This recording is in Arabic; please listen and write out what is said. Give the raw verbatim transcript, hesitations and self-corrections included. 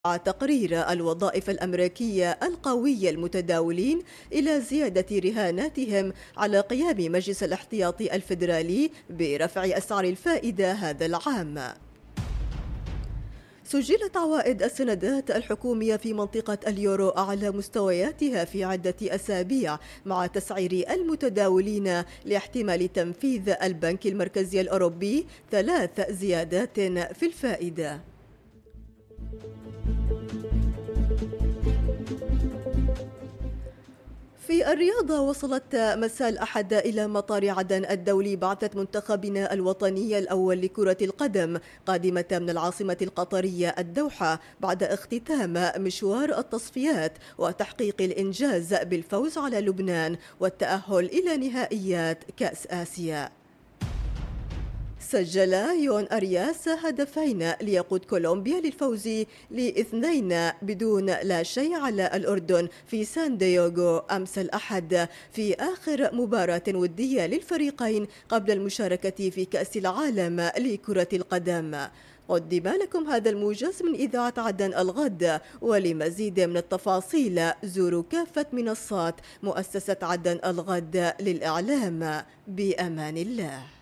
تقرير الوظائف الأمريكية القوية المتداولين إلى زيادة رهاناتهم على قيام مجلس الاحتياطي الفيدرالي برفع أسعار الفائدة هذا العام. سجلت عوائد السندات الحكومية في منطقة اليورو أعلى مستوياتها في عدة أسابيع، مع تسعير المتداولين لاحتمال تنفيذ البنك المركزي الأوروبي ثلاث زيادات في الفائدة. في الرياضة، وصلت مساء الأحد إلى مطار عدن الدولي بعثة منتخبنا الوطني الأول لكرة القدم قادمة من العاصمة القطرية الدوحة بعد اختتام مشوار التصفيات وتحقيق الإنجاز بالفوز على لبنان والتأهل إلى نهائيات كأس آسيا. سجل يون أرياس هدفين ليقود كولومبيا للفوز لاثنين بدون لا شيء على الأردن في سان دييغو أمس الأحد في آخر مباراة ودية للفريقين قبل المشاركة في كأس العالم لكرة القدم. قدم لكم هذا الموجز من إذاعة عدن الغد، ولمزيد من التفاصيل زوروا كافة منصات مؤسسة عدن الغد للإعلام. بأمان الله.